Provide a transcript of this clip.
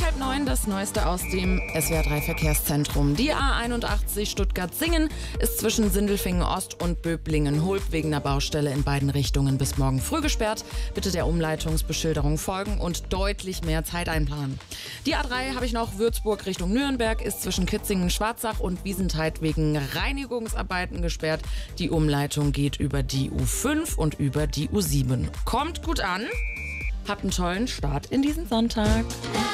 8:30 das Neueste aus dem SWR3 Verkehrszentrum. Die A81 Stuttgart-Singen ist zwischen Sindelfingen Ost und Böblingen-Hulb wegen einer Baustelle in beiden Richtungen bis morgen früh gesperrt. Bitte der Umleitungsbeschilderung folgen und deutlich mehr Zeit einplanen. Die A3 habe ich noch, Würzburg Richtung Nürnberg ist zwischen Kitzingen-Schwarzach und Wiesentheid wegen Reinigungsarbeiten gesperrt. Die Umleitung geht über die U5 und über die U7. Kommt gut an. Habt einen tollen Start in diesen Sonntag.